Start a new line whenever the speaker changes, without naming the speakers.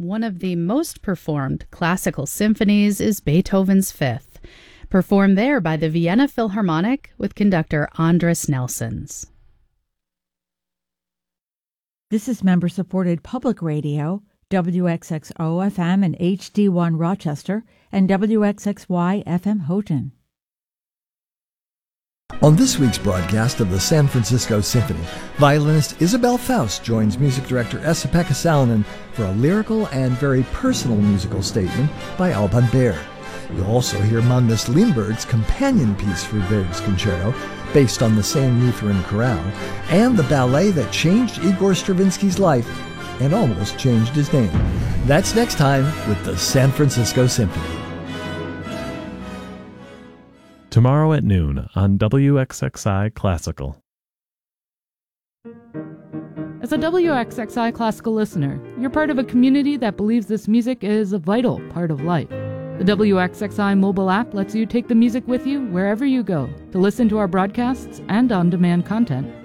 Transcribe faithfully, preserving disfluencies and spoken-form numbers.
One of the most performed classical symphonies is Beethoven's Fifth, performed there by the Vienna Philharmonic with conductor Andris Nelsons.
This is member-supported public radio, W X X O F M and H D one Rochester, and W X X Y F M Houghton.
On this week's broadcast of the San Francisco Symphony, violinist Isabel Faust joins music director Esa-Pekka Salonen for a lyrical and very personal musical statement by Alban Berg. You'll also hear Magnus Lindberg's companion piece for Berg's concerto, based on the same Lutheran chorale, and the ballet that changed Igor Stravinsky's life and almost changed his name. That's next time with the San Francisco Symphony.
Tomorrow at noon on W X X I Classical.
As a W X X I Classical listener, you're part of a community that believes this music is a vital part of life. The W X X I mobile app lets you take the music with you wherever you go to listen to our broadcasts and on-demand content.